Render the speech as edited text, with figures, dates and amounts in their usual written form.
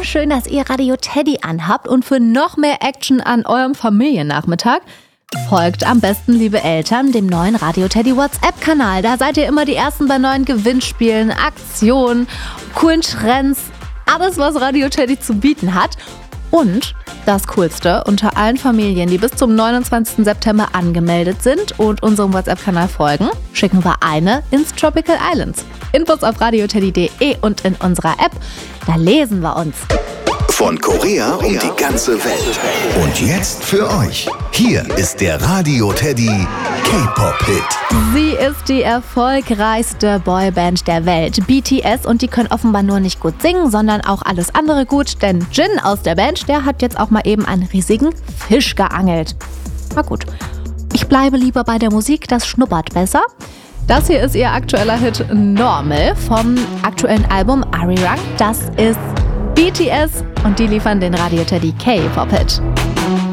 schön, dass ihr Radio Teddy anhabt und für noch mehr Action an eurem Familiennachmittag folgt am besten, liebe Eltern, dem neuen Radio Teddy WhatsApp-Kanal. Da seid ihr immer die Ersten bei neuen Gewinnspielen, Aktionen, coolen Trends, alles, was Radio Teddy zu bieten hat. Und das Coolste, unter allen Familien, die bis zum 29. September angemeldet sind und unserem WhatsApp-Kanal folgen, schicken wir eine ins Tropical Islands. Infos auf radioteddy.de und in unserer App, da lesen wir uns. Von Korea um die ganze Welt. Und jetzt für euch. Hier ist der Radio Teddy K-Pop-Hit. Sie ist die erfolgreichste Boyband der Welt, BTS, und die können offenbar nur nicht gut singen, sondern auch alles andere gut, denn Jin aus der Band, der hat jetzt auch mal eben einen riesigen Fisch geangelt. Na gut, ich bleibe lieber bei der Musik, das schnuppert besser. Das hier ist ihr aktueller Hit Normal vom aktuellen Album Arirang. Das ist BTS und die liefern den Radio Teddy K-Pop-Hit.